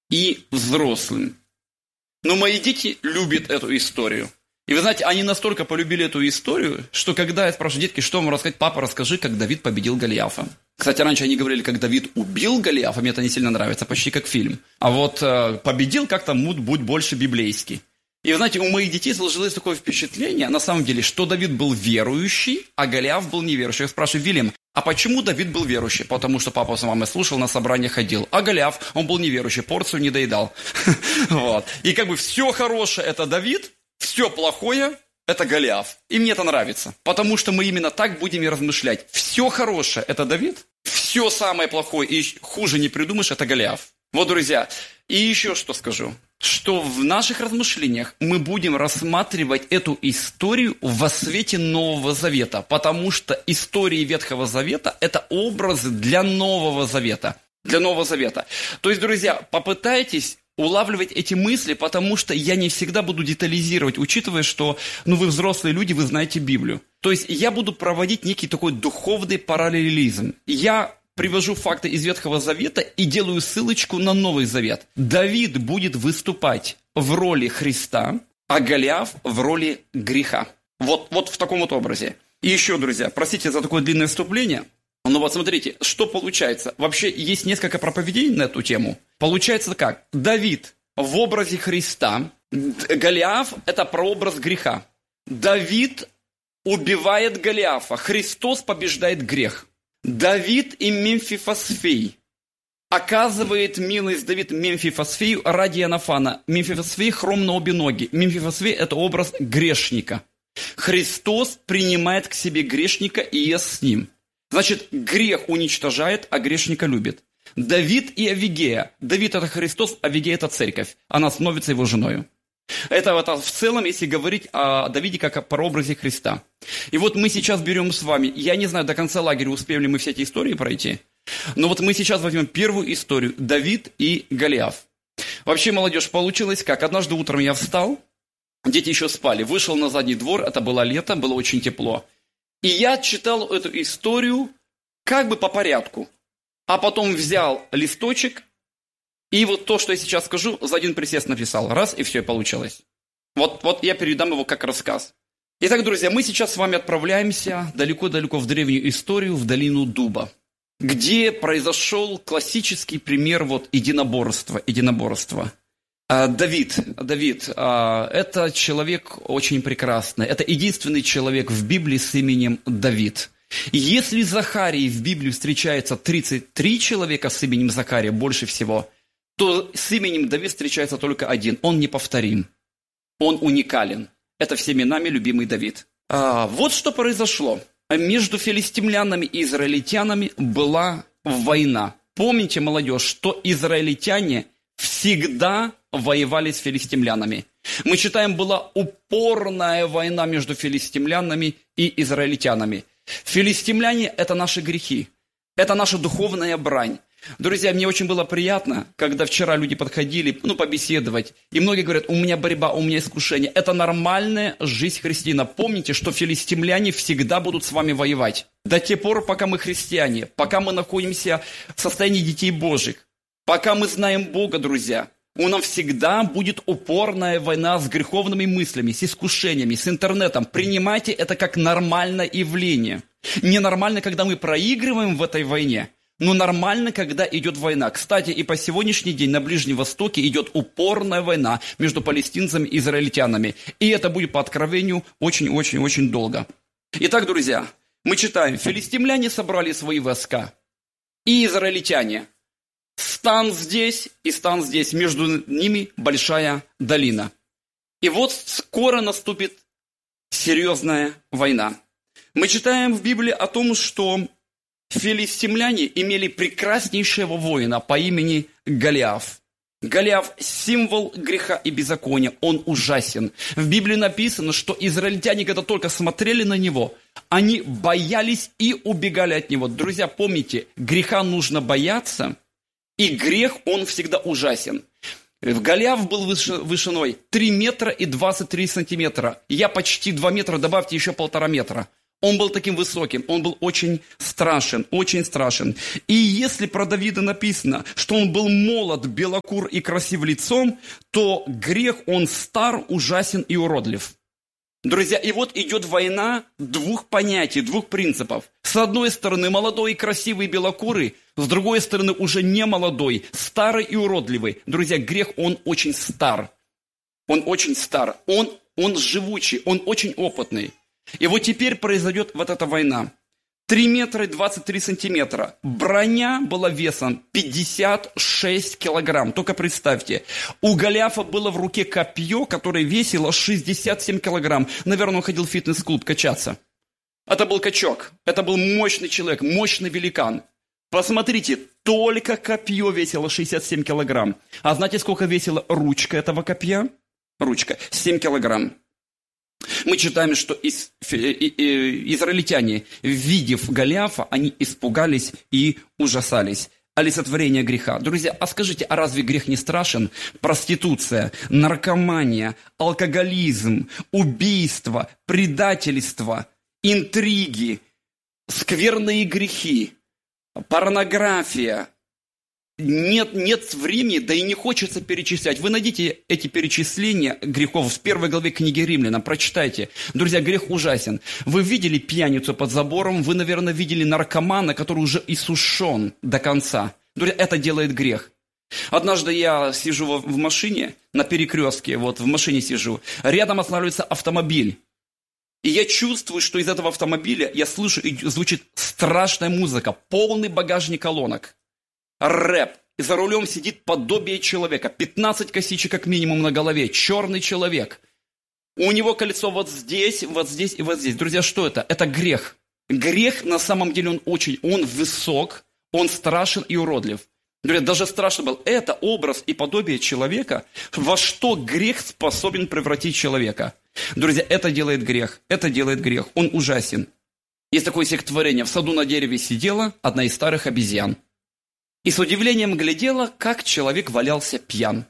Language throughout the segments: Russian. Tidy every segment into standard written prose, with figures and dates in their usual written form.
и взрослым. Но мои дети любят эту историю. И вы знаете, они настолько полюбили эту историю, что когда я спрашиваю: детки, что вам рассказать? Папа, расскажи, как Давид победил Голиафа. Кстати, раньше они говорили, как Давид убил Голиафа, мне это не сильно нравится, почти как фильм. А вот победил как-то будь больше библейский. И вы знаете, у моих детей сложилось такое впечатление, на самом деле, что Давид был верующий, а Голиаф был неверующий. Я спрашиваю: Вильям, а почему Давид был верующий? Потому что папа с мамой слушал, на собрание ходил. А Голиаф, он был неверующий, порцию не доедал. И как бы все хорошее – это Давид, все плохое – это Голиаф. И мне это нравится, потому что мы именно так будем и размышлять. Все хорошее – это Давид, все самое плохое и хуже не придумаешь – это Голиаф. Вот, друзья, и еще что скажу, что в наших размышлениях мы будем рассматривать эту историю во свете Нового Завета, потому что истории Ветхого Завета – это образы для Нового Завета. Для Нового Завета. То есть, друзья, попытайтесь улавливать эти мысли, потому что я не всегда буду детализировать, учитывая, что вы взрослые люди, вы знаете Библию. То есть я буду проводить некий такой духовный параллелизм. Я привожу факты из Ветхого Завета и делаю ссылочку на Новый Завет. Давид будет выступать в роли Христа, а Голиаф в роли греха. Вот в таком вот образе. И еще, друзья, простите за такое длинное вступление, но вот смотрите, что получается. Вообще есть несколько проповедей на эту тему. Получается как? Давид в образе Христа, Голиаф – это прообраз греха. Давид убивает Голиафа, Христос побеждает грех. Давид и Мемфифосфей. Оказывает милость Давид Мемфифосфею ради Иоаннафана. Мемфифосфей хром на обе ноги. Мемфифосфей – это образ грешника. Христос принимает к себе грешника и ест с ним. Значит, грех уничтожает, а грешника любит. Давид и Авигея. Давид – это Христос, Авигея – это церковь. Она становится его женой. Это в целом, если говорить о Давиде как о прообразе Христа. И вот мы сейчас берем с вами, я не знаю, до конца лагеря успеем ли мы все эти истории пройти, но вот мы сейчас возьмем первую историю – Давид и Голиаф. Вообще, молодежь, получилось как? Однажды утром я встал, дети еще спали, вышел на задний двор, это было лето, было очень тепло. И я читал эту историю как бы по порядку, а потом взял листочек, и вот то, что я сейчас скажу, за один присест написал. Раз, и все, и получилось. Вот я передам его как рассказ. Итак, друзья, мы сейчас с вами отправляемся далеко-далеко в древнюю историю, в долину Дуба, где произошел классический пример единоборства. Давид, это человек очень прекрасный. Это единственный человек в Библии с именем Давид. Если Захарии в Библии встречается 33 человека с именем Захария, больше всего, то с именем Давид встречается только один. Он неповторим. Он уникален. Это всеми нами любимый Давид. Вот что произошло. Между филистимлянами и израильтянами была война. Помните, молодежь, что израильтяне всегда воевали с филистимлянами. Мы читаем, была упорная война между филистимлянами и израильтянами. Филистимляне – это наши грехи. Это наша духовная брань. Друзья, мне очень было приятно, когда вчера люди подходили, побеседовать, и многие говорят: у меня борьба, у меня искушение. Это нормальная жизнь христианина. Помните, что филистимляне всегда будут с вами воевать. До тех пор, пока мы христиане, пока мы находимся в состоянии детей Божьих, пока мы знаем Бога, друзья, у нас всегда будет упорная война с греховными мыслями, с искушениями, с интернетом. Принимайте это как нормальное явление. Ненормально, когда мы проигрываем в этой войне, но нормально, когда идет война. Кстати, и по сегодняшний день на Ближнем Востоке идет упорная война между палестинцами и израильтянами. И это будет по откровению очень-очень-очень долго. Итак, друзья, мы читаем: филистимляне собрали свои войска, и израильтяне. Стан здесь и стан здесь, между ними большая долина. И вот скоро наступит серьезная война. Мы читаем в Библии о том, что филистимляне имели прекраснейшего воина по имени Голиаф. Голиаф – символ греха и беззакония, он ужасен. В Библии написано, что израильтяне, когда только смотрели на него, они боялись и убегали от него. Друзья, помните, греха нужно бояться, и грех, он всегда ужасен. Голиаф был вышиной 3 метра и 23 сантиметра. Я почти 2 метра, добавьте еще 1,5 метра. Он был таким высоким, он был очень страшен, очень страшен. И если про Давида написано, что он был молод, белокур и красив лицом, то грех, он стар, ужасен и уродлив. Друзья, и вот идет война двух понятий, двух принципов. С одной стороны, молодой и красивый белокурый, с другой стороны, уже не молодой, старый и уродливый. Друзья, грех, он очень стар. Он очень стар, он живучий, он очень опытный. И вот теперь произойдет вот эта война. 3 метра и 23 сантиметра. Броня была весом 56 килограмм. Только представьте, у Голиафа было в руке копье, которое весило 67 килограмм. Наверное, он ходил в фитнес-клуб качаться. Это был качок. Это был мощный человек, мощный великан. Посмотрите, только копье весило 67 килограмм. А знаете, сколько весила ручка этого копья? Ручка. 7 килограмм. Мы читаем, что израильтяне, видев Голиафа, они испугались и ужасались. Олицетворение греха. Друзья, а скажите, а разве грех не страшен? Проституция, наркомания, алкоголизм, убийство, предательство, интриги, скверные грехи, порнография. Нет времени, да и не хочется перечислять. Вы найдите эти перечисления грехов в 1 главе книги Римлянам, прочитайте. Друзья, грех ужасен. Вы видели пьяницу под забором, вы, наверное, видели наркомана, который уже иссушен до конца. Друзья, это делает грех. Однажды я сижу в машине, на перекрестке, вот в машине сижу, рядом останавливается автомобиль. И я чувствую, что из этого автомобиля я слышу, и звучит страшная музыка, полный багажник колонок. Рэп. И за рулем сидит подобие человека. 15 косичек как минимум на голове. Черный человек. У него кольцо вот здесь и вот здесь. Друзья, что это? Это грех. Грех на самом деле он высок, он страшен и уродлив. Друзья, даже страшно был. Это образ и подобие человека, во что грех способен превратить человека. Друзья, это делает грех. Это делает грех. Он ужасен. Есть такое стихотворение. В саду на дереве сидела одна из старых обезьян. И с удивлением глядела, как человек валялся пьян.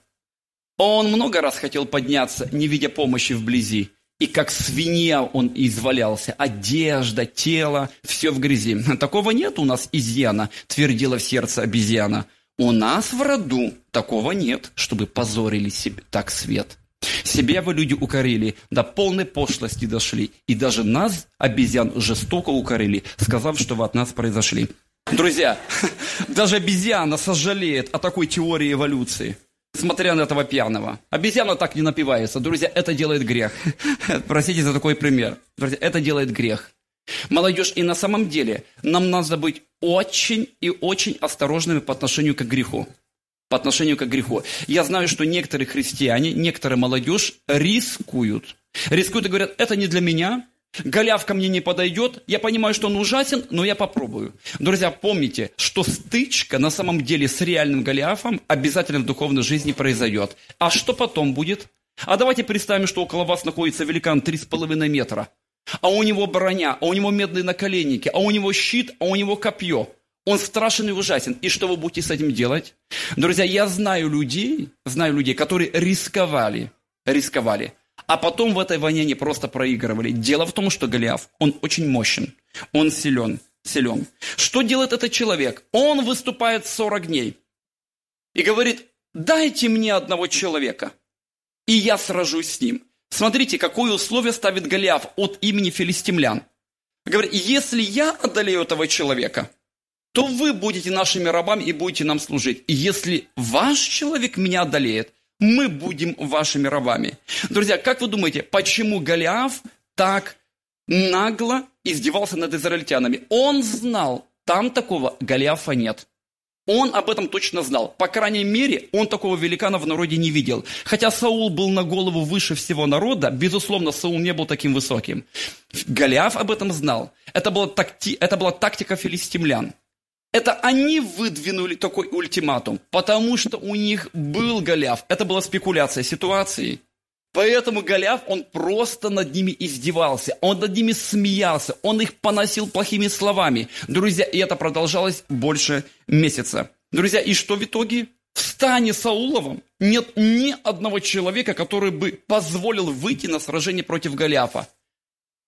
Он много раз хотел подняться, не видя помощи вблизи. И как свинья он извалялся. Одежда, тело, все в грязи. Такого нет у нас изъяна, твердила в сердце обезьяна. У нас в роду такого нет, чтобы позорили себе так свет. Себя вы, люди, укорили, до полной пошлости дошли. И даже нас, обезьян, жестоко укорили, сказав, что вы от нас произошли. Друзья, даже обезьяна сожалеет о такой теории эволюции, смотря на этого пьяного. Обезьяна так не напивается. Друзья, это делает грех. Простите за такой пример. Друзья, это делает грех. Молодежь, и на самом деле нам надо быть очень и очень осторожными по отношению к греху. По отношению к греху. Я знаю, что некоторые христиане, некоторая молодежь рискуют. Рискуют и говорят, это не для меня. Голиаф ко мне не подойдет, я понимаю, что он ужасен, но я попробую. Друзья, помните, что стычка на самом деле с реальным Голиафом обязательно в духовной жизни произойдет. А что потом будет? А давайте представим, что около вас находится великан 3,5 метра, а у него броня, а у него медные наколенники, а у него щит, а у него копье. Он страшен и ужасен. И что вы будете с этим делать? Друзья, я знаю людей, которые рисковали. А потом в этой войне не просто проигрывали. Дело в том, что Голиаф, он очень мощен, он силен. Что делает этот человек? Он выступает 40 дней и говорит, дайте мне одного человека, и я сражусь с ним. Смотрите, какое условие ставит Голиаф от имени филистимлян. Говорит, если я одолею этого человека, то вы будете нашими рабами и будете нам служить. И если ваш человек меня одолеет, мы будем вашими рабами. Друзья, как вы думаете, почему Голиаф так нагло издевался над израильтянами? Он знал, там такого Голиафа нет. Он об этом точно знал. По крайней мере, он такого великана в народе не видел. Хотя Саул был на голову выше всего народа, безусловно, Саул не был таким высоким. Голиаф об этом знал. Это была тактика филистимлян. Это они выдвинули такой ультиматум, потому что у них был Голиаф. Это была спекуляция ситуации. Поэтому Голиаф, он просто над ними издевался, он над ними смеялся, он их поносил плохими словами. Друзья, и это продолжалось больше месяца. Друзья, и что в итоге? В стане Сауловом нет ни одного человека, который бы позволил выйти на сражение против Голиафа.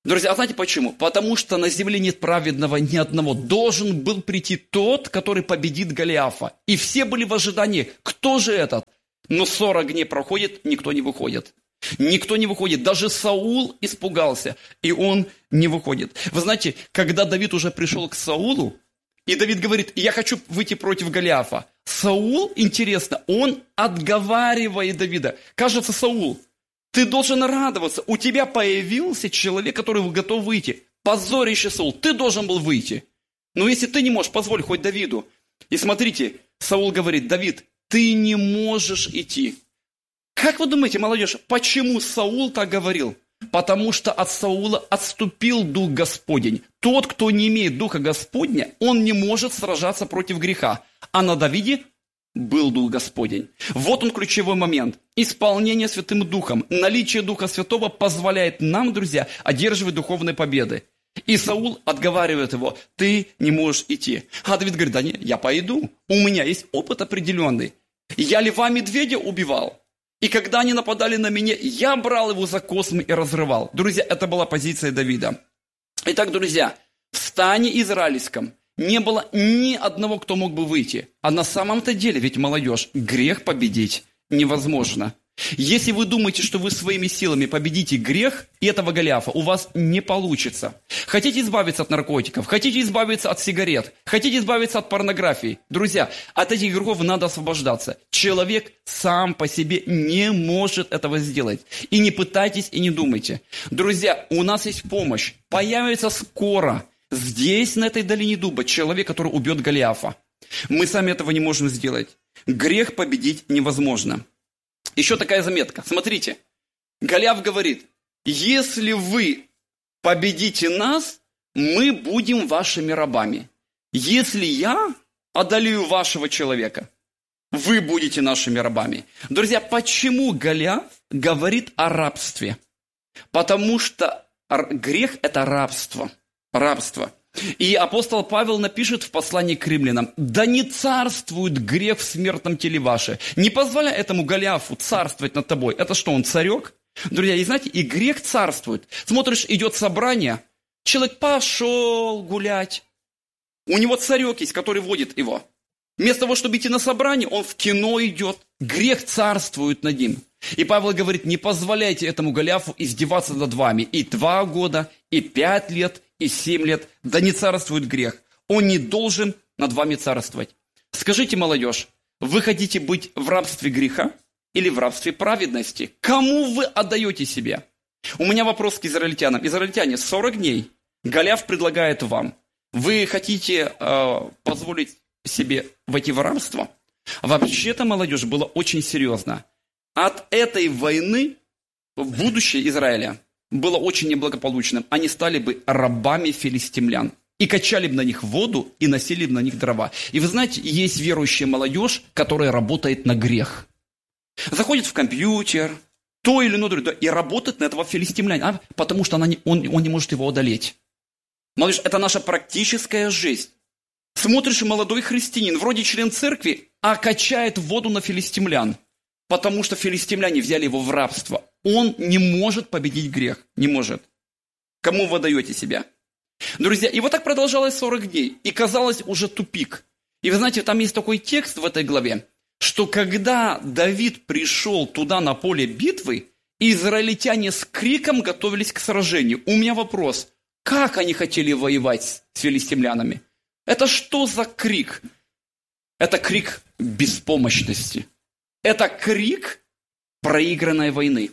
Друзья, а знаете почему? Потому что на земле нет праведного ни одного. Должен был прийти тот, который победит Голиафа. И все были в ожидании, кто же этот? Но 40 дней проходит, никто не выходит. Никто не выходит. Даже Саул испугался, и он не выходит. Вы знаете, когда Давид уже пришел к Саулу, и Давид говорит, я хочу выйти против Голиафа. Саул, интересно, он отговаривает Давида. Кажется, Саул, ты должен радоваться. У тебя появился человек, который готов выйти. Позорище, Саул, ты должен был выйти. Но если ты не можешь, позволь хоть Давиду. И смотрите, Саул говорит, Давид, ты не можешь идти. Как вы думаете, молодежь, почему Саул так говорил? Потому что от Саула отступил Дух Господень. Тот, кто не имеет Духа Господня, он не может сражаться против греха. А на Давиде был Дух Господень. Вот он ключевой момент. Исполнение Святым Духом. Наличие Духа Святого позволяет нам, друзья, одерживать духовные победы. И Саул отговаривает его, ты не можешь идти. А Давид говорит, да нет, я пойду. У меня есть опыт определенный. Я льва медведя убивал. И когда они нападали на меня, я брал его за космы и разрывал. Друзья, это была позиция Давида. Итак, друзья, в стане израильском не было ни одного, кто мог бы выйти. А на самом-то деле, ведь молодежь, грех победить невозможно. Если вы думаете, что вы своими силами победите грех и этого Голиафа, у вас не получится. Хотите избавиться от наркотиков, хотите избавиться от сигарет, хотите избавиться от порнографии. Друзья, от этих грехов надо освобождаться. Человек сам по себе не может этого сделать. И не пытайтесь, и не думайте. Друзья, у нас есть помощь. Появится скоро здесь, на этой долине дуба, человек, который убьет Голиафа. Мы сами этого не можем сделать. Грех победить невозможно. Еще такая заметка. Смотрите, Голиаф говорит, если вы победите нас, мы будем вашими рабами. Если я одолею вашего человека, вы будете нашими рабами. Друзья, почему Голиаф говорит о рабстве? Потому что грех – это рабство. Рабство. И апостол Павел напишет в послании к римлянам, «Да не царствует грех в смертном теле ваше, не позволяй этому Голиафу царствовать над тобой». Это что, он царек? Друзья, и знаете, и грех царствует. Смотришь, идет собрание, человек пошел гулять. У него царек есть, который водит его. Вместо того, чтобы идти на собрание, он в кино идет. Грех царствует над ним. И Павел говорит, не позволяйте этому Голиафу издеваться над вами. И 2 года, и 5 лет, и 7 лет. Да не царствует грех. Он не должен над вами царствовать. Скажите, молодежь, вы хотите быть в рабстве греха или в рабстве праведности? Кому вы отдаете себя? У меня вопрос к израильтянам. Израильтяне, 40 дней Голиаф предлагает вам. Вы хотите позволить себе войти в рабство? Вообще-то, молодежь, было очень серьезно. От этой войны будущее Израиля было очень неблагополучным. Они стали бы рабами филистимлян. И качали бы на них воду, и носили бы на них дрова. И вы знаете, есть верующая молодежь, которая работает на грех. Заходит в компьютер, то или иное, и работает на этого филистимляна, потому что он не может его одолеть. Молодежь, это наша практическая жизнь. Смотришь, молодой христианин, вроде член церкви, а качает воду на филистимлян. Потому что филистимляне взяли его в рабство. Он не может победить грех. Не может. Кому вы даете себя? Друзья, и вот так продолжалось 40 дней. И казалось уже тупик. И вы знаете, там есть такой текст в этой главе, что когда Давид пришел туда на поле битвы, израильтяне с криком готовились к сражению. У меня вопрос. Как они хотели воевать с филистимлянами? Это что за крик? Это крик беспомощности. Это крик проигранной войны.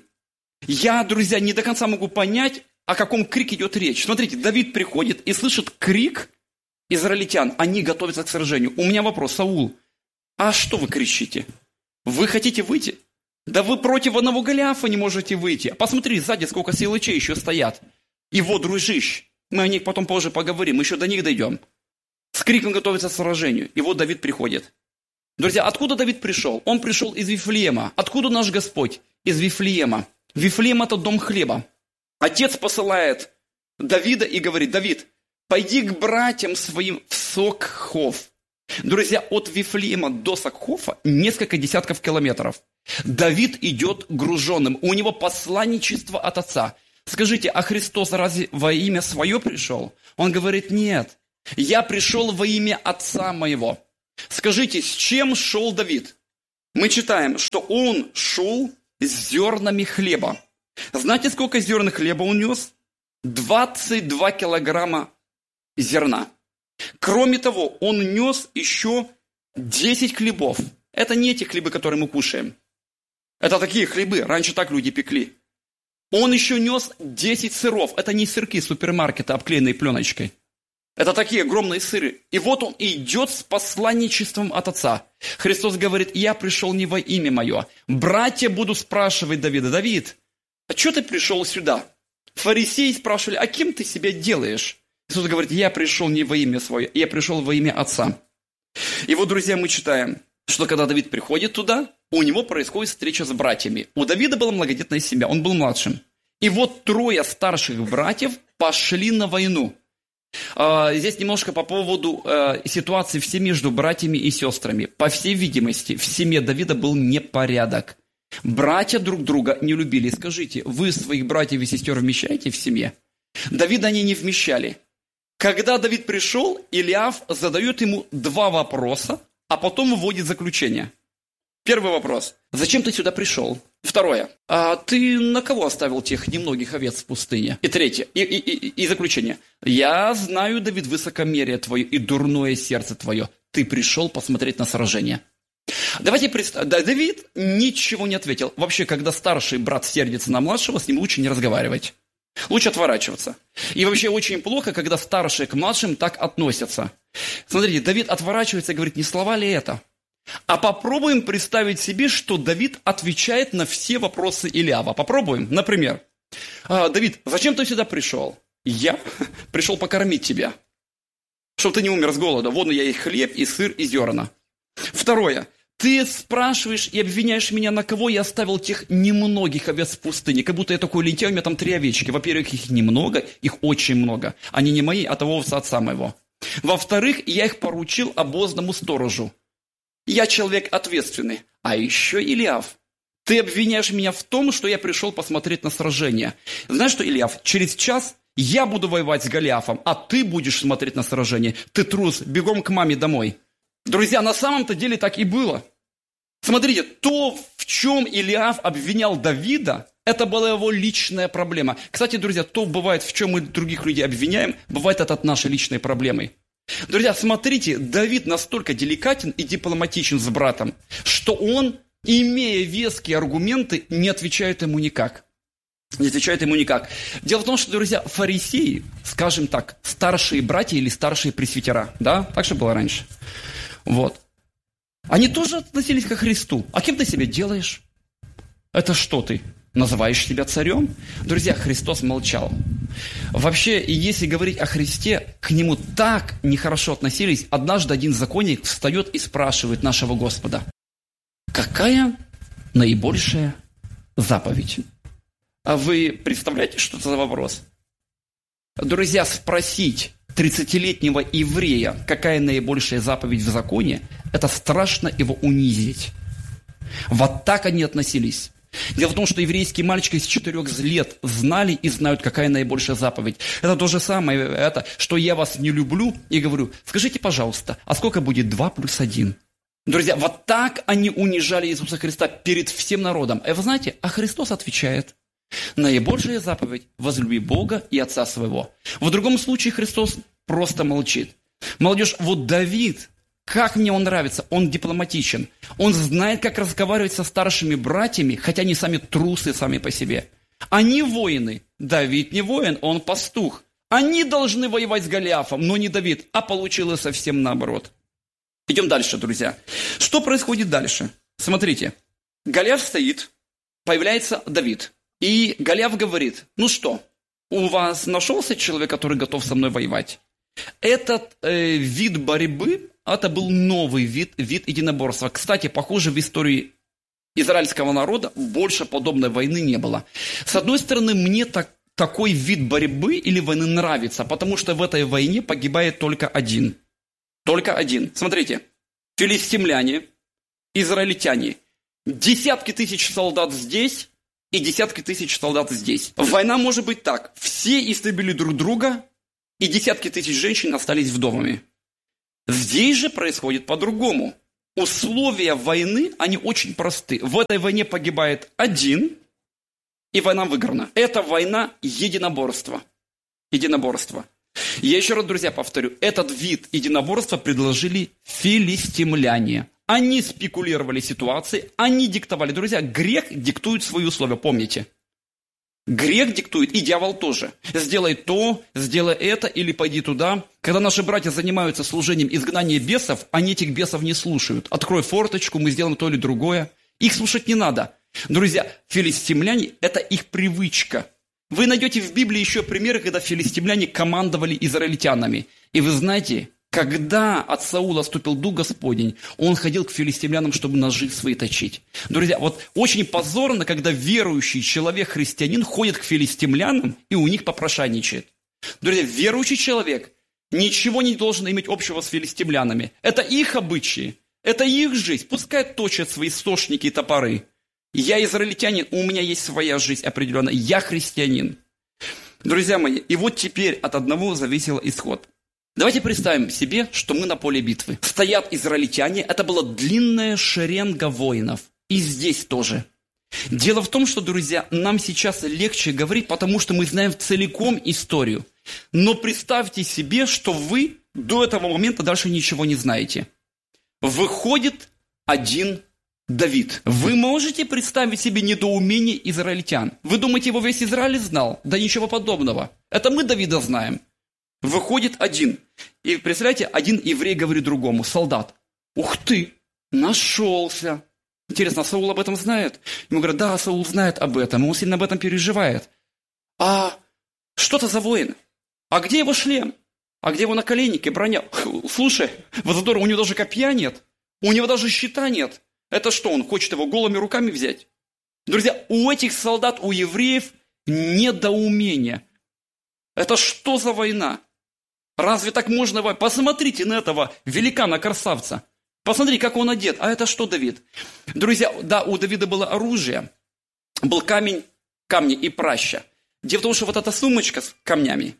Я, друзья, не до конца могу понять, о каком крике идет речь. Смотрите, Давид приходит и слышит крик израильтян. Они готовятся к сражению. У меня вопрос, Саул, а что вы кричите? Вы хотите выйти? Да вы против одного Голиафа не можете выйти. Посмотри, сзади сколько силачей еще стоят. Его дружищ. Мы о них потом позже поговорим, мы еще до них дойдем. С криком готовится к сражению. И вот Давид приходит. Друзья, откуда Давид пришел? Он пришел из Вифлеема. Откуда наш Господь? Из Вифлеема. Вифлеем – это дом хлеба. Отец посылает Давида и говорит, Давид, пойди к братьям своим в Сокхов. Друзья, от Вифлеема до Сокхофа несколько десятков километров. Давид идет груженным. У него посланничество от отца. Скажите, а Христос разве во имя свое пришел? Он говорит, нет, я пришел во имя Отца моего. Скажите, с чем шел Давид? Мы читаем, что он шел с зернами хлеба. Знаете, сколько зерн хлеба он нес? 22 килограмма зерна. Кроме того, он нес еще 10 хлебов. Это не те хлебы, которые мы кушаем. Это такие хлебы, раньше так люди пекли. Он еще нес 10 сыров. Это не сырки супермаркета, обклеенные пленочкой. Это такие огромные сыры. И вот он идет с посланничеством от Отца. Христос говорит, я пришел не во имя мое. Братья будут спрашивать Давида, Давид, а что ты пришел сюда? Фарисеи спрашивали, а кем ты себя делаешь? Иисус говорит, я пришел не во имя свое, я пришел во имя Отца. И вот, друзья, мы читаем, что когда Давид приходит туда, у него происходит встреча с братьями. У Давида была многодетная семья, он был младшим. И вот 3 старших братьев пошли на войну. Здесь немножко по поводу ситуации в семье между братьями и сестрами. По всей видимости, в семье Давида был непорядок. Братья друг друга не любили. Скажите, вы своих братьев и сестер вмещаете в семье? Давида они не вмещали. Когда Давид пришел, Илиаф задает ему 2 вопроса, а потом вводит заключение. Первый вопрос. Зачем ты сюда пришел? Второе. А ты на кого оставил тех немногих овец в пустыне? И третье. И заключение. Я знаю, Давид, высокомерие твое и дурное сердце твое. Ты пришел посмотреть на сражение. Давайте представим. Давид ничего не ответил. Вообще, когда старший брат сердится на младшего, с ним лучше не разговаривать. Лучше отворачиваться. И вообще очень плохо, когда старшие к младшим так относятся. Смотрите, Давид отворачивается и говорит, не слова ли это? А попробуем представить себе, что Давид отвечает на все вопросы Илиава. Попробуем. Например, Давид, зачем ты сюда пришел? Я пришел покормить тебя, чтобы ты не умер с голода. Вон я и хлеб, и сыр, и зерна. Второе. Ты спрашиваешь и обвиняешь меня, на кого я оставил тех немногих овец в пустыне. Как будто я такой лентяй, у меня там 3 овечки. Во-первых, их немного, их очень много. Они не мои, а того отца моего. Во-вторых, я их поручил обозному сторожу. Я человек ответственный. А еще Илиаф. Ты обвиняешь меня в том, что я пришел посмотреть на сражение. Знаешь что, Илиаф, через час я буду воевать с Голиафом, а ты будешь смотреть на сражение. Ты трус, бегом к маме домой. Друзья, на самом-то деле так и было. Смотрите, то, в чем Илиаф обвинял Давида, это была его личная проблема. Кстати, друзья, то бывает, в чем мы других людей обвиняем, бывает это от нашей личной проблемы. Друзья, смотрите, Давид настолько деликатен и дипломатичен с братом, что он, имея веские аргументы, не отвечает ему никак. Не отвечает ему никак. Дело в том, что, друзья, фарисеи, скажем так, старшие братья или старшие пресвитера, да, так же было раньше. Вот. Они тоже относились ко Христу. А кем ты себя делаешь? Это что ты? Называешь себя царем? Друзья, Христос молчал. Вообще, если говорить о Христе, к нему так нехорошо относились. Однажды один законник встает и спрашивает нашего Господа, какая наибольшая заповедь? А вы представляете, что это за вопрос? Друзья, спросить 30-летнего еврея, какая наибольшая заповедь в законе, это страшно его унизить. Вот так они относились. Дело в том, что еврейские мальчики с 4 лет знали и знают, какая наибольшая заповедь. Это то же самое, это, что я вас не люблю и говорю, скажите, пожалуйста, а сколько будет 2 + 1? Друзья, вот так они унижали Иисуса Христа перед всем народом. И вы знаете, а Христос отвечает, наибольшая заповедь – возлюби Бога и Отца своего. В другом случае Христос просто молчит. Молодежь, вот Давид, как мне он нравится, он дипломатичен. Он знает, как разговаривать со старшими братьями, хотя они сами трусы сами по себе. Они воины. Давид не воин, он пастух. Они должны воевать с Голиафом, но не Давид, а получилось совсем наоборот. Идем дальше, друзья. Что происходит дальше? Смотрите, Голиаф стоит, появляется Давид. И Голиаф говорит, ну что, у вас нашелся человек, который готов со мной воевать? Этот вид борьбы, это был новый вид единоборства. Кстати, похоже, в истории израильского народа больше подобной войны не было. С одной стороны, мне такой вид борьбы или войны нравится, потому что в этой войне погибает только один. Только один. Смотрите, филистимляне, израильтяне, десятки тысяч солдат здесь, и десятки тысяч солдат здесь. Война может быть так. Все истребили друг друга, и десятки тысяч женщин остались вдовами. Здесь же происходит по-другому. Условия войны, они очень просты. В этой войне погибает один, и война выиграна. Это война единоборства. Единоборство. Я еще раз, друзья, повторю. Этот вид единоборства предложили филистимляне. Они спекулировали ситуацией, они диктовали. Друзья, грех диктует свои условия, помните? Грех диктует, и дьявол тоже. Сделай то, сделай это, или пойди туда. Когда наши братья занимаются служением изгнания бесов, они этих бесов не слушают. Открой форточку, мы сделаем то или другое. Их слушать не надо. Друзья, филистимляне – это их привычка. Вы найдете в Библии еще примеры, когда филистимляне командовали израильтянами. И вы знаете, когда от Саула ступил дух Господень, он ходил к филистимлянам, чтобы ножи свои точить. Друзья, вот очень позорно, когда верующий человек, христианин, ходит к филистимлянам и у них попрошайничает. Друзья, верующий человек ничего не должен иметь общего с филистимлянами. Это их обычаи, это их жизнь. Пускай точат свои сошники и топоры. Я израильтянин, у меня есть своя жизнь определенная. Я христианин. Друзья мои, и вот теперь от одного зависел исход. Давайте представим себе, что мы на поле битвы. Стоят израильтяне, это была длинная шеренга воинов. И здесь тоже. Дело в том, что, друзья, нам сейчас легче говорить, потому что мы знаем целиком историю. Но представьте себе, что вы до этого момента дальше ничего не знаете. Выходит один Давид. Вы можете представить себе недоумение израильтян? Вы думаете, его весь Израиль знал? Да ничего подобного. Это мы Давида знаем. Выходит один. И представляете, один еврей говорит другому, солдат. Ух ты, нашелся. Интересно, Саул об этом знает? Ему говорят, да, Саул знает об этом, он сильно об этом переживает. А что это за воин? А где его шлем? А где его наколенники, броня? Слушай, вот здорово, у него даже копья нет. У него даже щита нет. Это что, он хочет его голыми руками взять? Друзья, у этих солдат, у евреев недоумение. Это что за война? Разве так можно воевать? Посмотрите на этого великана-красавца. Посмотри, как он одет. А это что, Давид? Друзья, да, у Давида было оружие. Был камни и праща. Дело в том, что вот эта сумочка с камнями,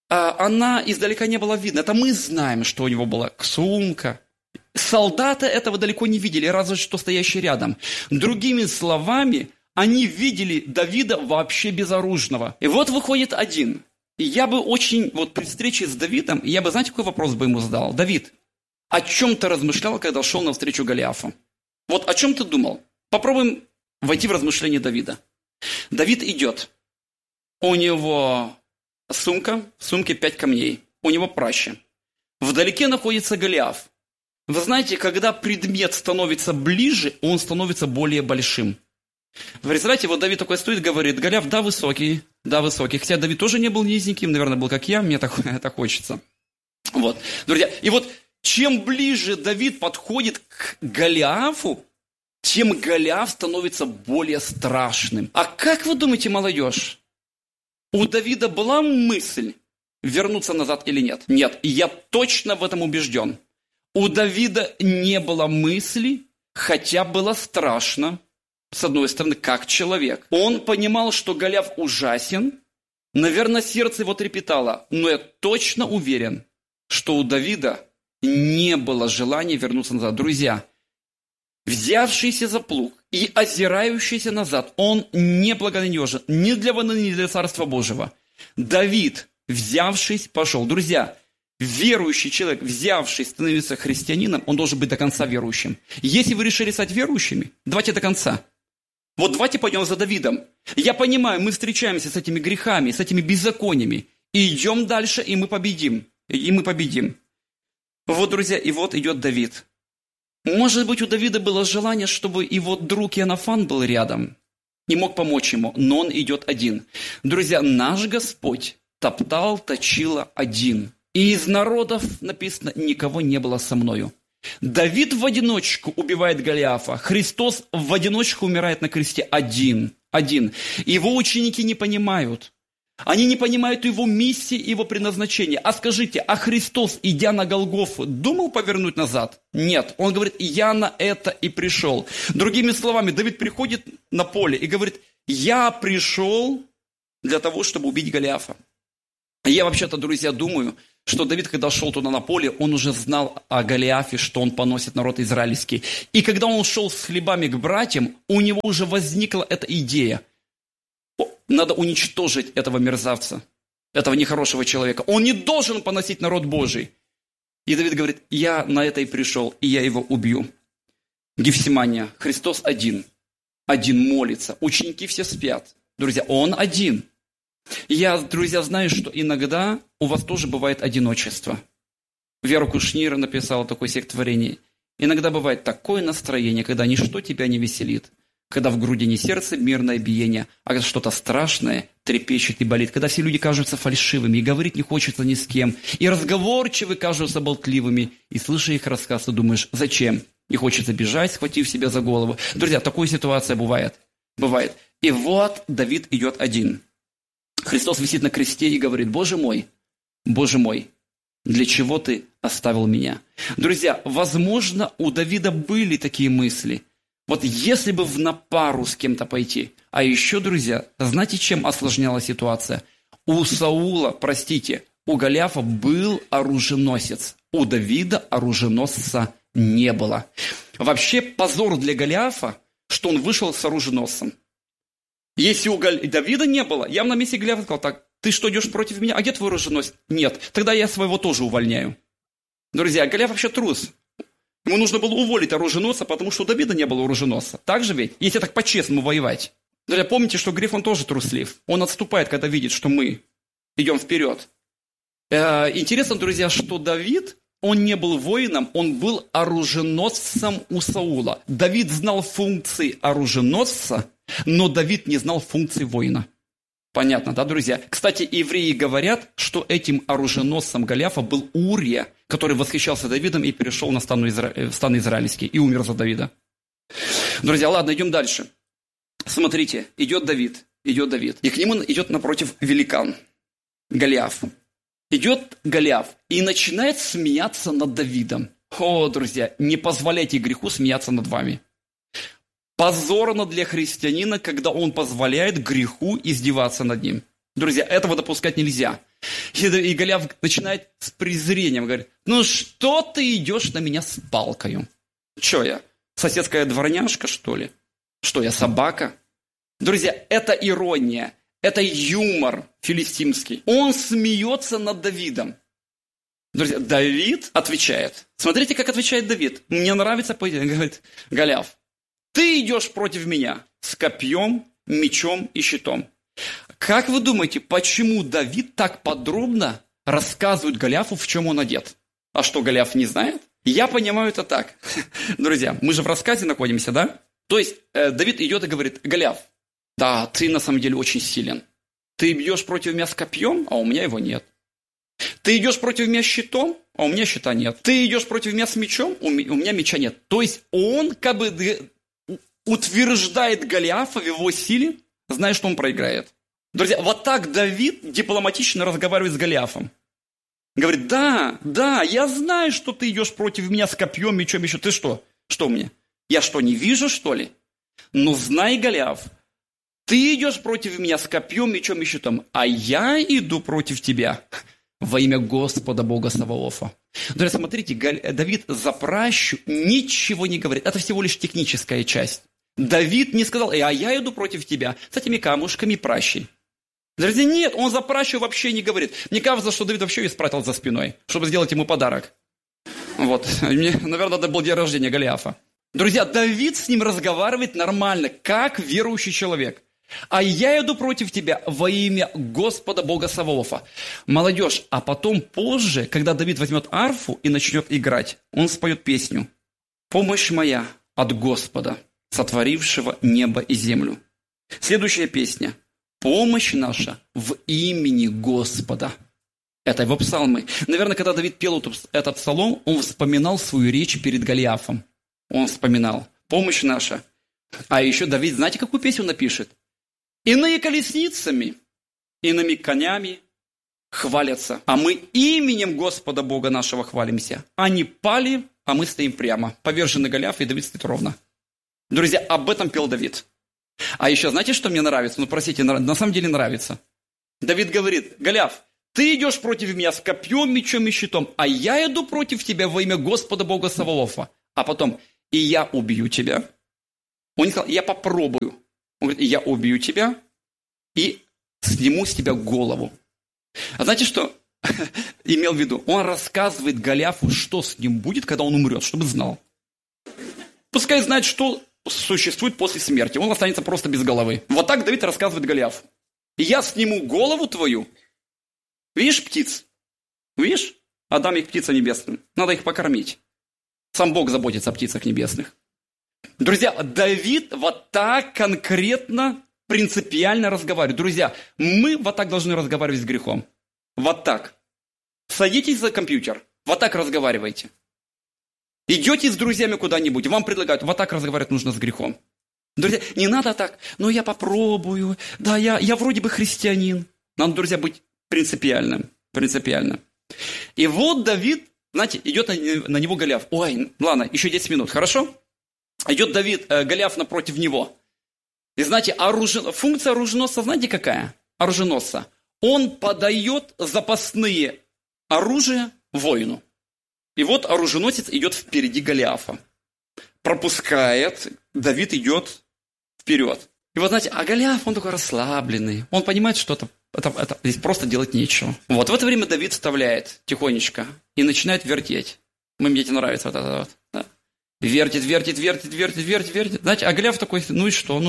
она издалека не была видна. Это мы знаем, что у него была сумка. Солдаты этого далеко не видели, разве что стоящие рядом. Другими словами, они видели Давида вообще безоружного. И вот выходит один. И я бы очень, вот при встрече с Давидом, я бы, знаете, какой вопрос бы ему задал? Давид, о чем ты размышлял, когда шел навстречу Голиафу? Вот о чем ты думал? Попробуем войти в размышления Давида. Давид идет. У него сумка, в сумке 5 камней. У него праща. Вдалеке находится Голиаф. Вы знаете, когда предмет становится ближе, он становится более большим. Вы представляете, вот Давид такой стоит, говорит, Голиаф, да, высокий. Хотя Давид тоже не был низеньким, наверное, был как я, мне так хочется. Вот, друзья, и вот чем ближе Давид подходит к Голиафу, тем Голиаф становится более страшным. А как вы думаете, молодежь, у Давида была мысль вернуться назад или нет? Нет, и я точно в этом убежден. У Давида не было мысли, хотя было страшно, с одной стороны, как человек. Он понимал, что Голиаф ужасен, наверное, сердце его трепетало, но я точно уверен, что у Давида не было желания вернуться назад. Друзья, взявшийся за плуг и озирающийся назад, он не благонадежен ни для войны, ни для Царства Божьего. Давид, взявшись, пошел. Друзья, верующий человек, взявшись становиться христианином, он должен быть до конца верующим. Если вы решили стать верующими, давайте до конца. Вот давайте пойдем за Давидом. Я понимаю, мы встречаемся с этими грехами, с этими беззакониями, и идем дальше, и мы победим. Вот, друзья, и вот идет Давид. Может быть, у Давида было желание, чтобы его друг Иоаннафан был рядом и мог помочь ему, но он идет один. Друзья, наш Господь топтал, точила один. И из народов, написано, никого не было со мною. Давид в одиночку убивает Голиафа. Христос в одиночку умирает на кресте один. Его ученики не понимают. Они не понимают его миссии, его предназначения. А скажите, а Христос, идя на Голгофу, думал повернуть назад? Нет. Он говорит, я на это и пришел. Другими словами, Давид приходит на поле и говорит, я пришел для того, чтобы убить Голиафа. Я вообще-то, друзья, думаю, что Давид, когда шел туда на поле, он уже знал о Голиафе, что он поносит народ израильский. И когда он шел с хлебами к братьям, у него уже возникла эта идея. Надо уничтожить этого мерзавца, этого нехорошего человека. Он не должен поносить народ Божий. И Давид говорит, я на это и пришел, и я его убью. Гефсимания. Христос один. Один молится. Ученики все спят. Друзья, он один. Я, друзья, знаю, что иногда у вас тоже бывает одиночество. Вера Кушнир написала такое стихотворение. Иногда бывает такое настроение, когда ничто тебя не веселит, когда в груди не сердце мирное биение, а когда что-то страшное трепещет и болит, когда все люди кажутся фальшивыми, и говорить не хочется ни с кем, и разговорчивы кажутся болтливыми, и слыша их рассказ, ты думаешь, зачем? И хочется бежать, схватив себя за голову. Друзья, такая ситуация бывает. Бывает. И вот Давид идет один. Христос висит на кресте и говорит, Боже мой, для чего ты оставил меня? Друзья, возможно, у Давида были такие мысли. Вот если бы на пару с кем-то пойти. А еще, друзья, знаете, чем осложняла ситуация? У Саула, у Голиафа был оруженосец. У Давида оруженосца не было. Вообще позор для Голиафа, что он вышел с оруженосцем. Если у Давида не было, я бы на месте Голиафа сказал, так, ты что, идешь против меня? А где твой оруженосец? Нет, тогда я своего тоже увольняю. Друзья, Голиаф вообще трус. Ему нужно было уволить оруженосца, потому что у Давида не было оруженосца. Так же ведь? Если так по-честному воевать. Друзья, помните, что Гриф, он тоже труслив. Он отступает, когда видит, что мы идем вперед. Интересно, друзья, что Давид, он не был воином, он был оруженосцем у Саула. Давид знал функции оруженосца, но Давид не знал функций воина. Понятно, да, друзья? Кстати, евреи говорят, что этим оруженосцем Голиафа был Урия, который восхищался Давидом и перешел на стан израильский и умер за Давида. Друзья, ладно, идем дальше. Смотрите, идет Давид, и к нему идет напротив великан, Голиаф. Идет Голиаф и начинает смеяться над Давидом. О, друзья, не позволяйте греху смеяться над вами. Позорно для христианина, когда он позволяет греху издеваться над ним. Друзья, этого допускать нельзя. И Голиаф начинает с презрением, говорит, ну что ты идешь на меня с палкою? Что я, соседская дворняжка, что ли? Что я, собака? Друзья, это ирония, это юмор филистимский. Он смеется над Давидом. Друзья, Давид отвечает. Смотрите, как отвечает Давид. Мне нравится, говорит Голиаф. Ты идешь против меня с копьем, мечом и щитом. Как вы думаете, почему Давид так подробно рассказывает Голиафу, в чем он одет? А что, Голиаф не знает? Я понимаю это так. Друзья, мы же в рассказе находимся, да? То есть Давид идет и говорит, Голиаф, да, ты на самом деле очень силен. Ты бьешь против меня с копьем, а у меня его нет. Ты идешь против меня с щитом, а у меня щита нет. Ты идешь против меня с мечом, у меня меча нет. То есть он как бы утверждает Голиафа в его силе, зная, что он проиграет. Друзья, вот так Давид дипломатично разговаривает с Голиафом. Говорит, да, я знаю, что ты идешь против меня с копьем, мечом, еще. Ты что? Что мне? Я что, не вижу, что ли? Ну, знай, Голиаф, ты идешь против меня с копьем, мечом и щитом, а я иду против тебя во имя Господа Бога Саваофа. Друзья, смотрите, Давид за пращу ничего не говорит. Это всего лишь техническая часть. Давид не сказал, а я иду против тебя с этими камушками пращей. Друзья, нет, он за пращу вообще не говорит. Мне кажется, что Давид вообще ее спрятал за спиной, чтобы сделать ему подарок. Вот, наверное, это был день рождения Голиафа. Друзья, Давид с ним разговаривает нормально, как верующий человек. А я иду против тебя во имя Господа Бога Саваофа. Молодежь, а потом позже, когда Давид возьмет арфу и начнет играть, он споет песню «Помощь моя от Господа, сотворившего небо и землю». Следующая песня «Помощь наша в имени Господа». Это его псалмы. Наверное, когда Давид пел этот псалом, он вспоминал свою речь перед Голиафом. Он вспоминал «Помощь наша». А еще Давид, знаете, какую песню напишет? «Иные колесницами, иными конями хвалятся, а мы именем Господа Бога нашего хвалимся. Они пали, а мы стоим прямо». Поверженный Голиаф, и Давид стоит ровно. Друзья, об этом пел Давид. А еще знаете, что мне нравится? Ну, простите, на самом деле нравится. Давид говорит: Голиаф, ты идешь против меня с копьем, мечом и щитом, а я иду против тебя во имя Господа Бога Саваофа. А потом: и я убью тебя. Он не сказал: я попробую. Он говорит: и я убью тебя и сниму с тебя голову. А знаете, что имел в виду? Он рассказывает Голиафу, что с ним будет, когда он умрет, чтобы знал. Пускай знает, что существует после смерти. Он останется просто без головы. Вот так Давид рассказывает Голиафу. Я сниму голову твою. Видишь птиц? Видишь? Отдам их птицам небесным. Надо их покормить. Сам Бог заботится о птицах небесных. Друзья, Давид вот так конкретно, принципиально разговаривает. Друзья, мы вот так должны разговаривать с грехом. Вот так. Садитесь за компьютер. Вот так разговаривайте. Идете с друзьями куда-нибудь, вам предлагают, вот так разговаривать нужно с грехом. Друзья, не надо так: ну я попробую, да, я вроде бы христианин. Надо, друзья, быть принципиальным. И вот Давид, знаете, идет на него Голиаф. Ой, ладно, еще 10 минут, хорошо? Идет Голиаф напротив него. И знаете, функция оруженосца, знаете какая? Оруженосца. Он подает запасные оружия воину. И вот оруженосец идет впереди Голиафа. Пропускает, Давид идет вперед. И вот знаете, а Голиаф, он такой расслабленный. Он понимает, что это здесь просто делать нечего. Вот в это время Давид вставляет тихонечко и начинает вертеть. Моим детям нравится вот это вот. Да? Вертит. Знаете, а Голиаф такой: ну и что.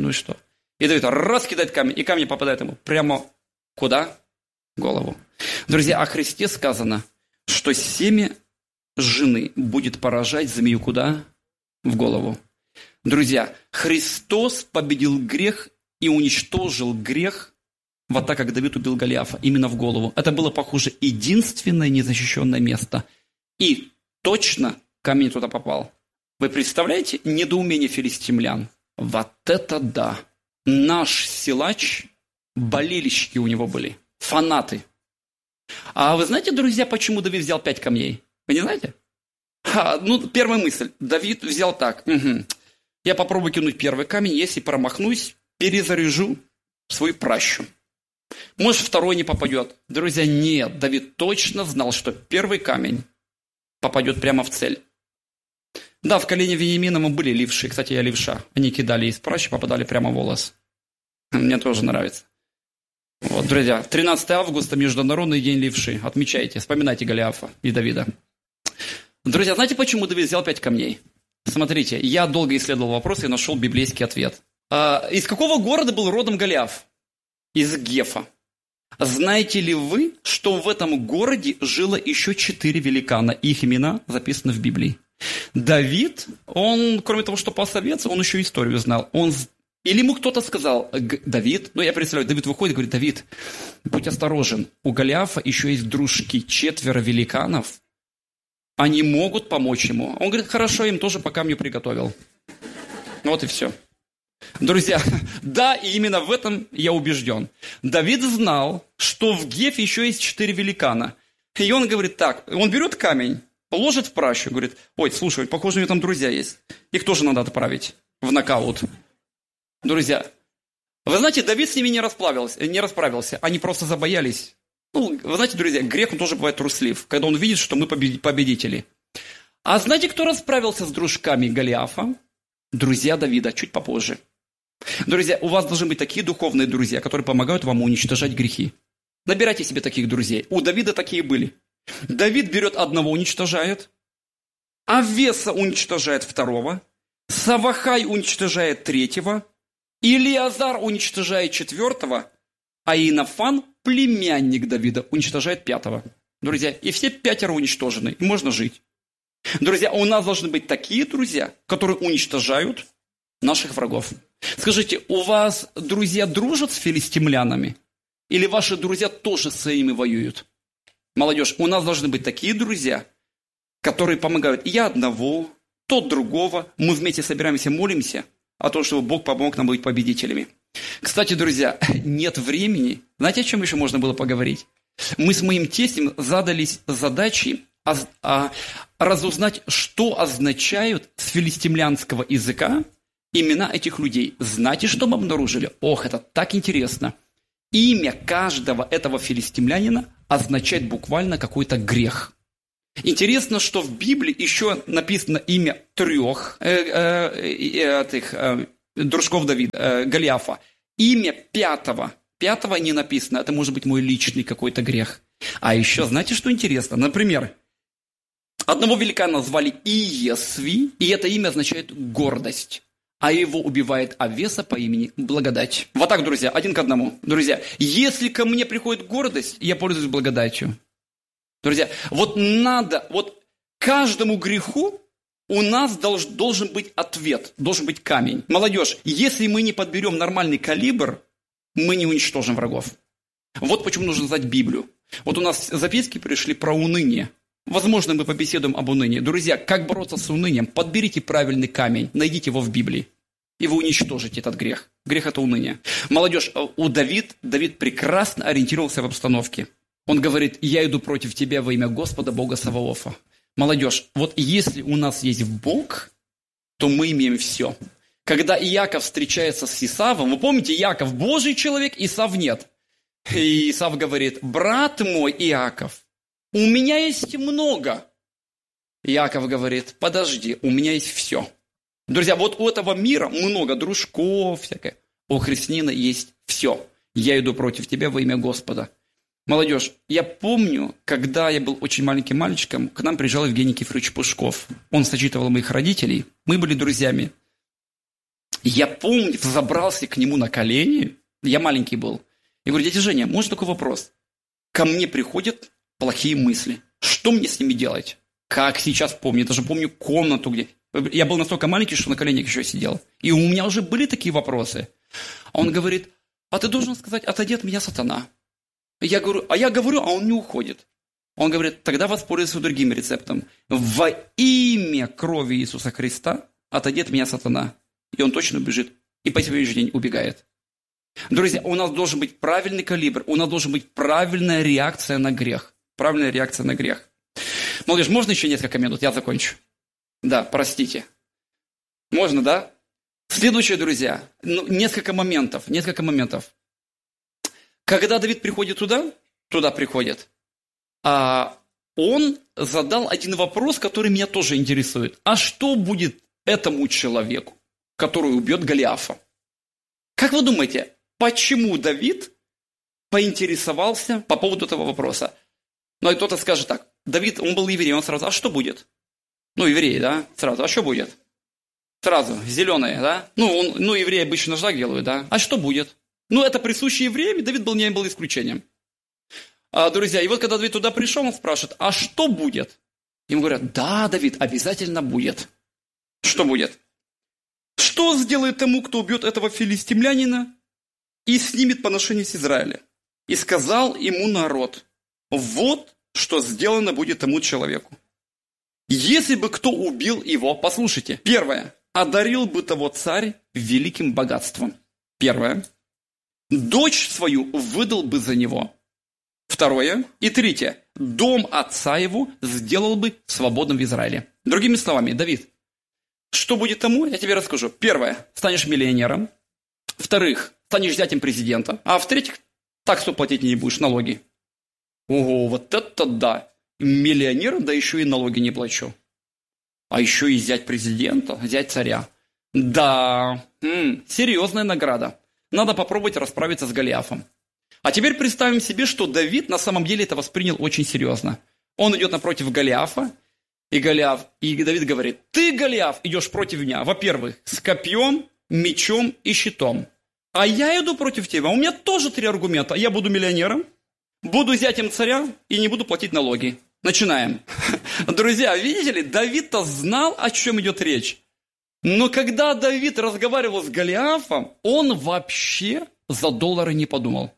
И Давид раз кидает камень, и камень попадает ему прямо куда? В голову. Друзья, о Христе сказано, что семя жены будет поражать змею куда? В голову. Друзья, Христос победил грех и уничтожил грех вот так, как Давид убил Голиафа, именно в голову. Это было, похоже, единственное незащищенное место. И точно камень туда попал. Вы представляете недоумение филистимлян? Вот это да! Наш силач, болельщики у него были, фанаты. А вы знаете, друзья, почему Давид взял 5 камней? Вы не знаете? Первая мысль. Давид взял так. Я попробую кинуть первый камень, если промахнусь, перезаряжу свою пращу. Может, второй не попадет. Друзья, нет. Давид точно знал, что первый камень попадет прямо в цель. Да, в колене Вениамина мы были левши. Кстати, я левша. Они кидали из пращи, попадали прямо в волос. Мне тоже нравится. Вот, друзья, 13 августа, Международный день левши. Отмечайте, вспоминайте Голиафа и Давида. Друзья, знаете, почему Давид взял 5 камней? Смотрите, я долго исследовал вопрос и нашел библейский ответ. Из какого города был родом Голиаф? Из Гефа. Знаете ли вы, что в этом городе жило еще 4 великана? Их имена записаны в Библии. Давид, он, кроме того, что пас овец, он еще историю знал. Или ему кто-то сказал: Давид, я представляю, Давид выходит и говорит: Давид, будь осторожен, у Голиафа еще есть дружки, 4 великанов, они могут помочь ему. Он говорит: хорошо, им тоже по камню приготовил. Вот и все. Друзья, да, и именно в этом я убежден. Давид знал, что в Гефе еще есть 4 великана. И он говорит так, он берет камень, ложит в пращу, говорит: ой, слушай, похоже, у него там друзья есть. Их тоже надо отправить в нокаут. Друзья, вы знаете, Давид с ними не расправился. Они просто забоялись. Вы знаете, друзья, грех, он тоже бывает труслив, когда он видит, что мы победители. А знаете, кто расправился с дружками Голиафа? Друзья Давида, чуть попозже. Друзья, у вас должны быть такие духовные друзья, которые помогают вам уничтожать грехи. Набирайте себе таких друзей. У Давида такие были. Давид берет одного, уничтожает. Авеса уничтожает второго. Савахай уничтожает третьего. Илиазар уничтожает 4-го. А Иоаннафан, племянник Давида, уничтожает 5-го. Друзья, и все 5 уничтожены. И можно жить. Друзья, у нас должны быть такие друзья, которые уничтожают наших врагов. Скажите, у вас друзья дружат с филистимлянами? Или ваши друзья тоже с ними воюют? Молодежь, у нас должны быть такие друзья, которые помогают. Я одного, тот другого. Мы вместе собираемся, молимся о том, чтобы Бог помог нам быть победителями. Кстати, друзья, нет времени. Знаете, о чем еще можно было поговорить? Мы с моим тестем задались задачей разузнать, что означают с филистимлянского языка имена этих людей. Знаете, что мы обнаружили? Ох, это так интересно. Имя каждого этого филистимлянина означает буквально какой-то грех. Интересно, что в Библии еще написано имя 3 дружков Давида, Голиафа. Имя 5-го не написано. Это может быть мой личный какой-то грех. А еще, знаете, что интересно? Например, одного великана звали Иесви, и это имя означает гордость. А его убивает Авеса по имени Благодать. Вот так, друзья, 1 к 1. Друзья, если ко мне приходит гордость, я пользуюсь благодатью. Друзья, вот каждому греху у нас должен быть ответ, должен быть камень. Молодежь, если мы не подберем нормальный калибр, мы не уничтожим врагов. Вот почему нужно знать Библию. Вот у нас записки пришли про уныние. Возможно, мы побеседуем об унынии. Друзья, как бороться с унынием? Подберите правильный камень, найдите его в Библии, и вы уничтожите этот грех. Грех – это уныние. Молодежь, Давид прекрасно ориентировался в обстановке. Он говорит: «Я иду против тебя во имя Господа, Бога Саваофа». Молодежь, вот если у нас есть Бог, то мы имеем все. Когда Иаков встречается с Исавом, вы помните, Иаков – Божий человек, Исав нет. И Исав говорит: «Брат мой Иаков, у меня есть много». Иаков говорит: «Подожди, у меня есть все». Друзья, вот у этого мира много дружков, всякое. У христианина есть все. Я иду против тебя во имя Господа. Молодежь, я помню, когда я был очень маленьким мальчиком, к нам приезжал Евгений Кифрович Пушков. Он сочетывал моих родителей, мы были друзьями. Я помню, забрался к нему на колени, я маленький был. Я говорю: «Дядя Женя, можно такой вопрос? Ко мне приходят плохие мысли. Что мне с ними делать?» Как сейчас помню, я даже помню комнату, где... Я был настолько маленький, что на коленях еще сидел. И у меня уже были такие вопросы. Он говорит: «А ты должен сказать: отойди от меня, сатана». Я говорю, а он не уходит. Он говорит: «Тогда воспользуйся другим рецептом. Во имя крови Иисуса Христа отойди от меня, сатана». И он точно убежит. И по сегодняшний день убегает. Друзья, у нас должен быть правильный калибр, у нас должна быть правильная реакция на грех. Правильная реакция на грех. Молодежь, можно еще несколько минут? Я закончу. Да, простите. Можно, да? Следующее, друзья, несколько моментов. Когда Давид приходит туда приходит, он задал один вопрос, который меня тоже интересует. А что будет этому человеку, который убьет Голиафа? Как вы думаете, почему Давид поинтересовался по поводу этого вопроса? Ну, и кто-то скажет так: Давид, он был еврей, он сразу: а что будет? Ну, евреи, да, сразу: а что будет? Сразу, зеленые, да? Евреи обычно так делают, да? А что будет? Это присуще евреям, Давид не был исключением. Друзья, и вот когда Давид туда пришел, он спрашивает: а что будет? Ему говорят: да, Давид, обязательно будет. Что будет? Что сделает тому, кто убьет этого филистимлянина и снимет поношение с Израиля? И сказал ему народ: вот что сделано будет тому человеку. Если бы кто убил его, послушайте, первое, одарил бы того царь великим богатством. Первое. Дочь свою выдал бы за него. Второе. И третье. Дом отца его сделал бы свободным в Израиле. Другими словами, Давид, что будет тому, я тебе расскажу. Первое. Станешь миллионером. Вторых. Станешь зятем президента. А в-третьих, таксу платить не будешь, налоги. Ого, вот это да. Миллионер, да еще и налоги не плачу. А еще и зять президента, зять царя. Да, серьезная награда. Надо попробовать расправиться с Голиафом. А теперь представим себе, что Давид на самом деле это воспринял очень серьезно. Он идет напротив Голиафа, и Давид говорит: ты, Голиаф, идешь против меня, во-первых, с копьем, мечом и щитом. А я иду против тебя, у меня тоже 3 аргумента. Я буду миллионером, буду зятем царя и не буду платить налоги. Начинаем. Друзья, видите ли, Давид-то знал, о чем идет речь. Но когда Давид разговаривал с Голиафом, он вообще за доллары не подумал.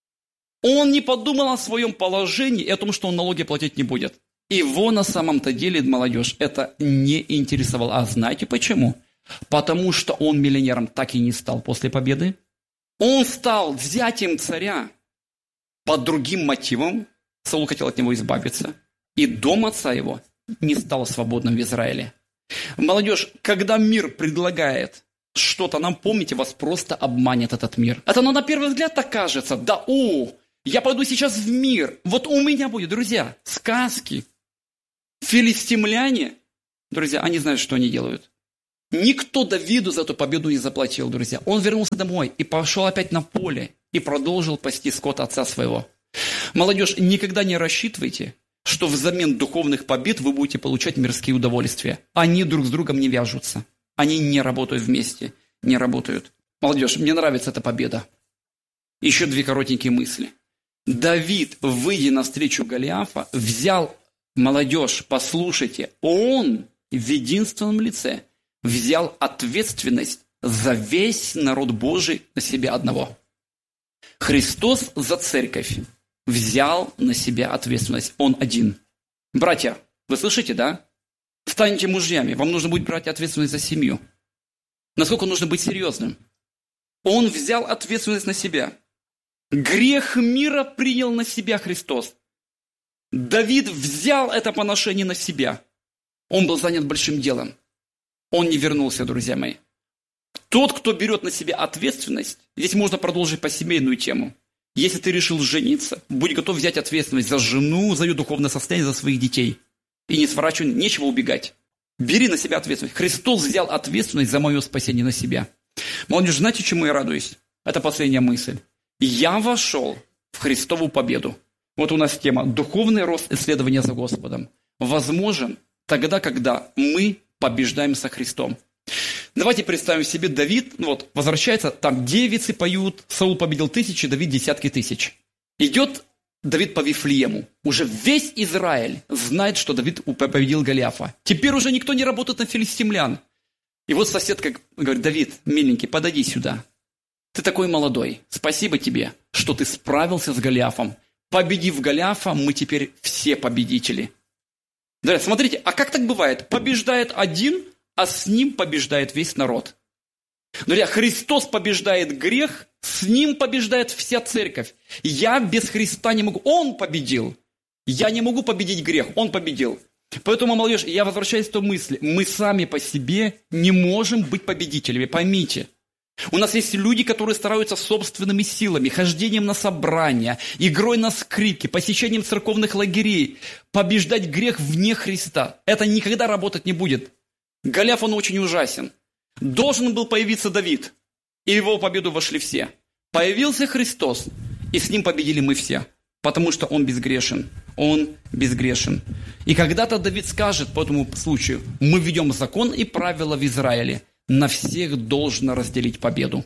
Он не подумал о своем положении и о том, что он налоги платить не будет. Его на самом-то деле, молодежь, это не интересовало. А знаете почему? Потому что он миллионером так и не стал после победы. Он стал зятем царя под другим мотивом. Саул хотел от него избавиться. И дом отца его не стал свободным в Израиле. Молодежь, когда мир предлагает что-то нам, помните, вас просто обманет этот мир. Это на первый взгляд так кажется. Да, я пойду сейчас в мир. Вот у меня будет, друзья, сказки. Филистимляне, друзья, они знают, что они делают. Никто Давиду за эту победу не заплатил, друзья. Он вернулся домой и пошел опять на поле и продолжил пасти скот отца своего. Молодежь, никогда не рассчитывайте, что взамен духовных побед вы будете получать мирские удовольствия. Они друг с другом не вяжутся. Они не работают вместе, не работают. Молодежь, мне нравится эта победа. Еще две коротенькие мысли. Давид, выйдя навстречу Голиафа, взял, молодежь, послушайте, он в единственном лице взял ответственность за весь народ Божий на себя одного. Христос за церковь взял на себя ответственность. Он один. Братья, вы слышите, да? Станьте мужьями. Вам нужно будет брать ответственность за семью. Насколько нужно быть серьезным? Он взял ответственность на себя. Грех мира принял на себя Христос. Давид взял это поношение на себя. Он был занят большим делом. Он не вернулся, друзья мои. Тот, кто берет на себя ответственность, здесь можно продолжить по семейную тему. Если ты решил жениться, будь готов взять ответственность за жену, за ее духовное состояние, за своих детей. И не сворачивай, нечего убегать. Бери на себя ответственность. Христос взял ответственность за мое спасение на себя. Молодежь, знаете, чему я радуюсь? Это последняя мысль. Я вошел в Христову победу. Вот у нас тема «Духовный рост исследования за Господом». Возможен тогда, когда мы побеждаем со Христом. Давайте представим себе, Давид, возвращается, там девицы поют, Саул победил 1000, Давид десятки тысяч. Идет Давид по Вифлеему. Уже весь Израиль знает, что Давид победил Голиафа. Теперь уже никто не работает на филистимлян. И вот соседка говорит: Давид, миленький, подойди сюда. Ты такой молодой, спасибо тебе, что ты справился с Голиафом. Победив Голиафа, мы теперь все победители. Друзья, смотрите, а как так бывает? Побеждает один, а с ним побеждает весь народ. Друзья, Христос побеждает грех, с ним побеждает вся церковь. Я без Христа не могу. Он победил. Я не могу победить грех, он победил. Поэтому, молодежь, я возвращаюсь к той мысли. Мы сами по себе не можем быть победителями, поймите. У нас есть люди, которые стараются собственными силами, хождением на собрания, игрой на скрипке, посещением церковных лагерей, побеждать грех вне Христа. Это никогда работать не будет. Голиаф, он очень ужасен. Должен был появиться Давид, и в его победу вошли все. Появился Христос, и с ним победили мы все, потому что он безгрешен. Он безгрешен. И когда-то Давид скажет по этому случаю: мы ведем закон и правила в Израиле. На всех должно разделить победу.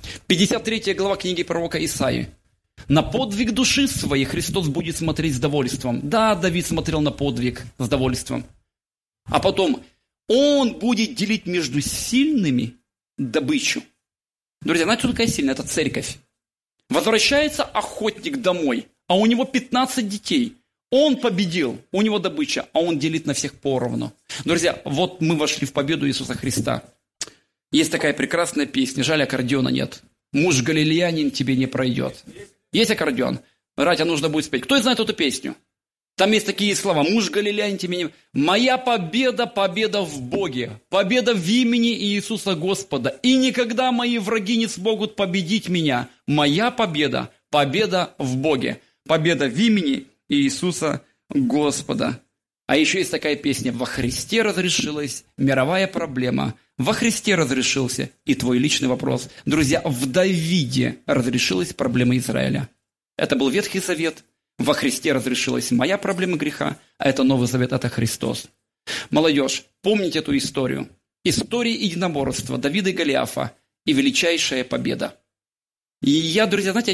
53 глава книги пророка Исаии. На подвиг души своей Христос будет смотреть с довольством. Да, Давид смотрел на подвиг с довольством. А потом он будет делить между сильными добычу. Друзья, знаете, что такое сильная? Это церковь. Возвращается охотник домой, а у него 15 детей. Он победил, у него добыча, а он делит на всех поровну. Друзья, вот мы вошли в победу Иисуса Христа. Есть такая прекрасная песня, жаль, аккордеона нет. «Муж галилеянин тебе не пройдет». Есть аккордеон? Братья, нужно будет спеть. Кто знает эту песню? Там есть такие слова: «Муж галилеянин тебе не...» «Моя победа, победа в Боге, победа в имени Иисуса Господа, и никогда мои враги не смогут победить меня. Моя победа, победа в Боге, победа в имени Иисуса Господа». А еще есть такая песня: «Во Христе разрешилась мировая проблема, во Христе разрешился и твой личный вопрос». Друзья, в Давиде разрешилась проблема Израиля. Это был Ветхий Завет. Во Христе разрешилась моя проблема греха, а это Новый Завет, это Христос. Молодежь, помните эту историю. История единоборства Давида и Голиафа и величайшая победа. И я, друзья, знаете, о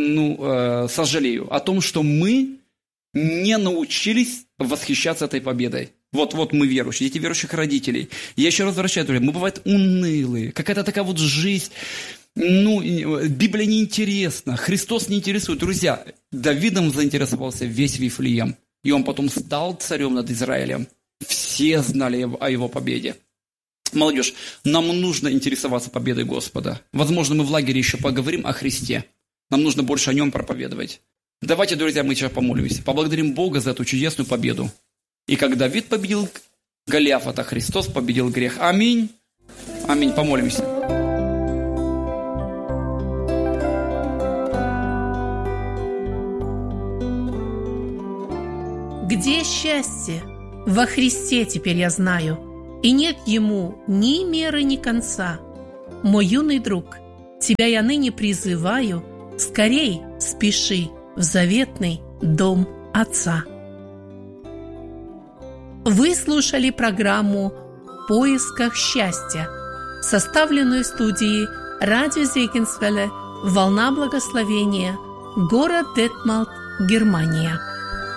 чем сожалею? О том, что мы не научились восхищаться этой победой. Вот мы верующие, дети верующих родителей. Я еще раз возвращаюсь, друзья, мы бывают унылые, какая-то такая вот жизнь, Библия неинтересна, Христос не интересует. Друзья, Давидом заинтересовался весь Вифлеем, и он потом стал царем над Израилем. Все знали о его победе. Молодежь, нам нужно интересоваться победой Господа. Возможно, мы в лагере еще поговорим о Христе. Нам нужно больше о нем проповедовать. Давайте, друзья, мы сейчас помолимся. Поблагодарим Бога за эту чудесную победу. И как Давид победил Голиафа, так Христос победил грех. Аминь. Аминь. Помолимся. Где счастье? Во Христе теперь я знаю, и нет ему ни меры, ни конца. Мой юный друг, тебя я ныне призываю, скорей спеши в заветный дом Отца. Вы слушали программу «В поисках счастья», составленную в студии радио Зегенсвелле, «Волна благословения», город Детмалт, Германия.